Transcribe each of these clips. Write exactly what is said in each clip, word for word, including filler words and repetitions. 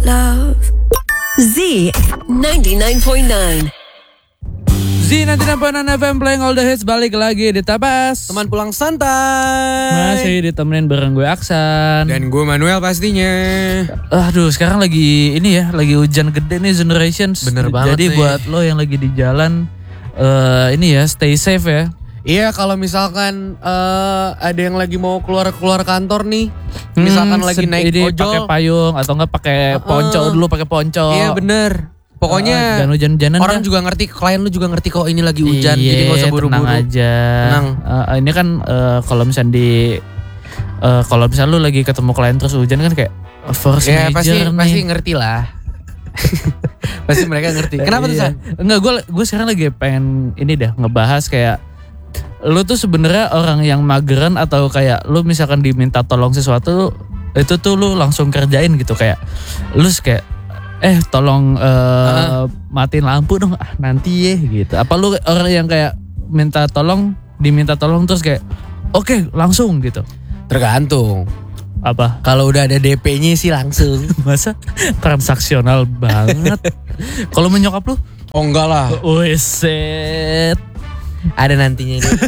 love. Z ninety-nine point nine. Z ninety-nine point nine F M playing all the hits, balik lagi di Tabas. Teman pulang santai. Masih ditemenin bareng gue Aksan. Dan gue Manuel pastinya. Aduh, sekarang lagi ini ya, lagi hujan gede nih Generations. Bener banget. Jadi nih. buat lo yang lagi di jalan, uh, ini ya, stay safe ya. Iya, kalau misalkan uh, ada yang lagi mau keluar-keluar kantor nih, hmm, misalkan lagi naik ojol, pakai payung atau enggak pakai uh, ponco dulu, pakai ponco. Iya bener. Pokoknya uh, hujan-hujanan orang dah. juga ngerti, klien lu juga ngerti kok ini lagi hujan, Iye, jadi gak usah buru-buru. Tenang aja. Tenang. Uh, ini kan uh, kalau misalnya di uh, kalau misalnya lu lagi ketemu klien terus hujan kan kayak force ya, major pasti, nih. pasti ngerti lah. Pasti mereka ngerti. Kenapa tuh, San? Enggak, gue gue sekarang lagi pengen ini dah ngebahas kayak lu tuh sebenarnya orang yang mageran atau kayak lu misalkan diminta tolong sesuatu itu tuh lu langsung kerjain gitu, kayak lu kayak eh tolong uh, uh. matiin lampu dong ah, nanti ya gitu. Apa lu orang yang kayak minta tolong, diminta tolong terus kayak oke okay, langsung gitu? Tergantung. Apa? Kalau udah ada D P-nya sih langsung. Masa transaksional banget. Kalau menyokap lu? Oh enggak lah. Weset. Ada nantinya nih.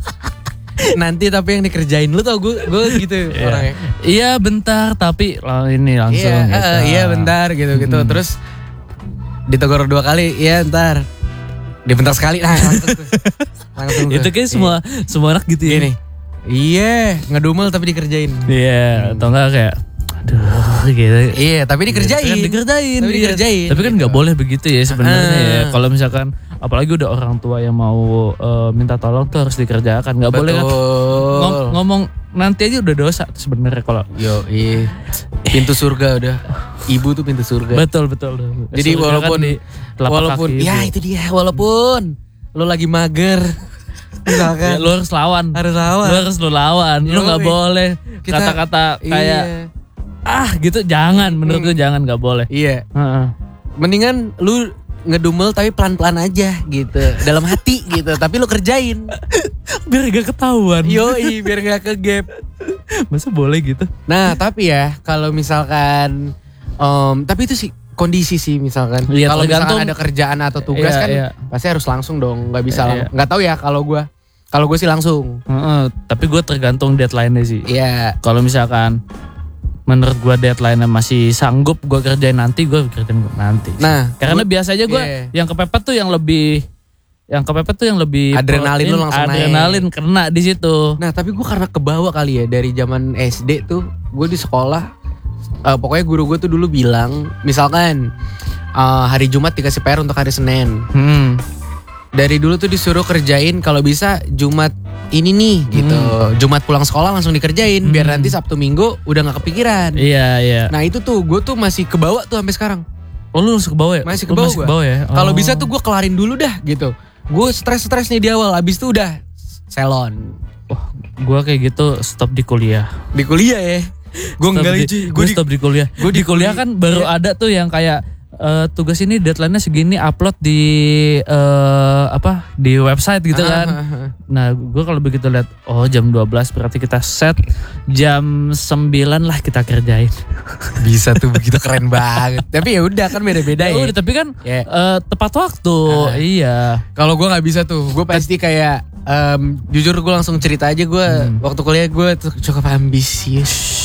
Nanti tapi yang dikerjain lu tau gue gue gitu yeah. orangnya. Iya bentar tapi ini langsung. Iya gitu. uh, iya bentar gitu gitu hmm. Terus ditegur dua kali. Iya bentar. Dia bentar sekali. Nah langsung. langsung Itu kayak semua yeah. semua anak gitu ya. Gini. Iya ngedumel tapi dikerjain. Iya yeah, hmm. atau enggak kayak aduh gitu. Iya tapi dikerjain. Kan dikerjain. Tapi dikerjain. Iya. Tapi kan nggak gitu. boleh begitu ya sebenarnya uh. ya. Kalau misalkan apalagi udah orang tua yang mau uh, minta tolong tuh harus dikerjakan, nggak boleh kan Ngom, ngomong nanti aja udah dosa sebenarnya kalau. Yo iya. Pintu surga udah. Ibu tuh pintu surga. Betul betul. Jadi surga walaupun kan walaupun ya itu dia walaupun lo lagi mager. Misalkan ya, lu harus lawan. Harus lawan. Lu harus lu lawan. Yo, lu nggak boleh kita, kata-kata kayak iya. ah gitu jangan. Menurut hmm. gue jangan, nggak boleh. Iya. Uh-uh. Mendingan lu ngedumel tapi pelan-pelan aja gitu. Dalam hati gitu. Tapi lu kerjain. Biar gak ketahuan. Yoi biar gak kegap. Masa boleh gitu? Nah tapi ya kalau misalkan um, tapi itu sih kondisi sih misalkan. Ya, kalau misalkan ada kerjaan atau tugas iya, kan iya. pasti harus langsung dong. Gak bisa iya, lang- Gak tahu ya kalau gue. Kalau gue sih langsung. Uh-uh, tapi gue tergantung deadline-nya sih. Iya. Kalau misalkan menurut gue deadline-nya masih sanggup gue kerjain nanti, gue kerjain nanti. Nah, karena gua, biasanya gue yeah. yang kepepet tuh yang lebih, yang kepepet tuh yang lebih adrenalin lu langsung adrenalin naik. Kena di situ. Nah, tapi gue karena kebawa kali ya dari zaman S D tuh, gue di sekolah, uh, pokoknya guru gue tuh dulu bilang, misalkan uh, hari Jumat dikasih P R untuk hari Senin. Hmm. Dari dulu tuh disuruh kerjain kalau bisa Jumat ini nih gitu. Hmm. Jumat pulang sekolah langsung dikerjain hmm. biar nanti Sabtu Minggu udah gak kepikiran. Iya iya. Nah itu tuh gue tuh masih kebawa tuh sampai sekarang. Oh lu masih kebawa ya? Masih kebawa gue. Ya? Oh. Kalau bisa tuh gue kelarin dulu dah gitu. Gue stres-stres nih di awal, abis itu udah salon. Oh, gue kayak gitu stop di kuliah. Di kuliah ya? Gue enggak lucu. Gue stop di kuliah. Gue di kuliah kan baru iya. ada tuh yang kayak Uh, tugas ini deadline-nya segini, upload di uh, apa di website gitu kan. Ah, ah, ah. Nah gue kalau begitu lihat oh jam dua belas berarti kita set jam sembilan lah kita kerjain. Bisa tuh begitu keren banget. Tapi ya udah kan beda-beda ya. Udah tapi kan yeah. uh, tepat waktu. Ah. Iya. Kalau gue nggak bisa tuh, gue pasti kayak um, jujur gue langsung cerita aja gue hmm. waktu kuliah gue tuh cukup ambisius.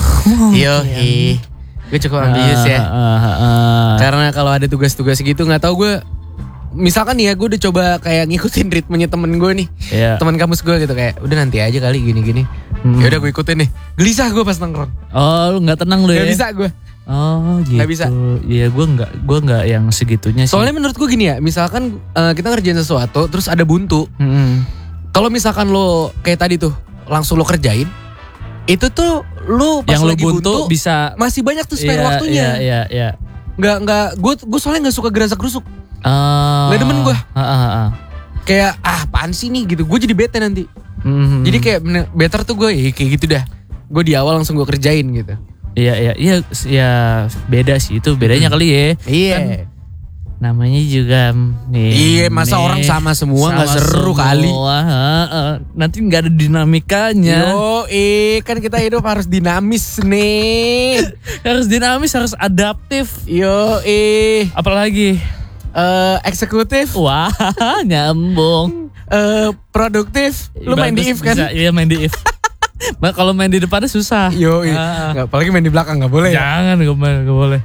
Yo hi. Gue cukup ambisius ya. Uh, uh, uh, uh. Karena kalau ada tugas-tugas gitu nggak tahu gue. Misalkan nih ya gue udah coba kayak ngikutin ritmenya temen gue nih. Yeah. Teman kampus gue gitu kayak udah nanti aja kali gini-gini. Hmm. Ya udah gue ikutin nih. Gelisah gue pas nongkrong. Oh lu nggak tenang lu ya? Gak bisa gue. Oh gitu. Gak bisa. Iya gue nggak gue nggak yang segitunya sih. Soalnya menurut gue gini ya. Misalkan uh, kita ngerjain sesuatu terus ada buntu. Hmm. Kalau misalkan lo kayak tadi tuh langsung lo kerjain. Itu tuh lu pas yang lagi lu buntu, buntu bisa masih banyak tuh spare iya, waktunya. Iya iya iya. Nggak nggak gue gue soalnya nggak suka gerasak-gerusuk. Uh, nggak demen gue. Uh, uh, uh. Kayak ah apaan sih nih gitu. Gue jadi bete nanti. Mm-hmm. Jadi kayak better tuh gue ya kayak gitu dah. Gue di awal langsung gue kerjain gitu. Iya iya iya ya beda sih itu bedanya hmm. kali ya. Iya. Kan, Namanya juga nih. Iya, masa orang sama semua nggak seru semua, kali. Heeh. Nanti nggak ada dinamikanya. Yo, eh kan kita hidup harus dinamis nih. Harus dinamis, harus adaptif. Yo, eh Apalagi? eh eksekutif, Wah, nyambung. eh produktif. Lu main di Bagus, if kan? bisa. Iya, main di if. Nah, kalau main di depannya susah. Yo, eh. Ah. Nggak, apalagi main di belakang nggak boleh. Ya? Jangan, gak boleh, gak boleh.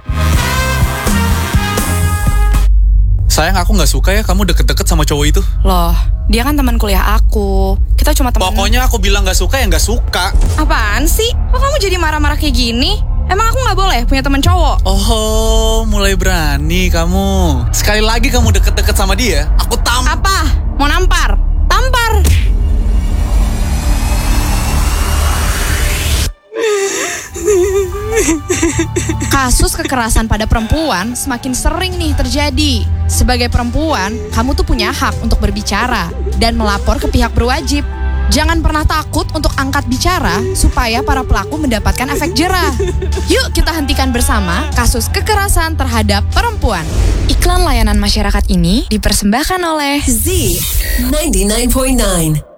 Sayang, aku nggak suka ya kamu deket-deket sama cowok itu. Loh, dia kan teman kuliah aku. Kita cuma teman. Pokoknya aku bilang nggak suka ya nggak suka. Apaan sih? Kok kamu jadi marah-marah kayak gini? Emang aku nggak boleh punya teman cowok? Oh, mulai berani kamu. Sekali lagi kamu deket-deket sama dia, aku tam. Apa? Mau nampar? Tampar! Kasus kekerasan pada perempuan semakin sering nih terjadi. Sebagai perempuan, kamu tuh punya hak untuk berbicara dan melapor ke pihak berwajib. Jangan pernah takut untuk angkat bicara supaya para pelaku mendapatkan efek jerah. Yuk kita hentikan bersama kasus kekerasan terhadap perempuan. Iklan layanan masyarakat ini dipersembahkan oleh Z ninety-nine point nine.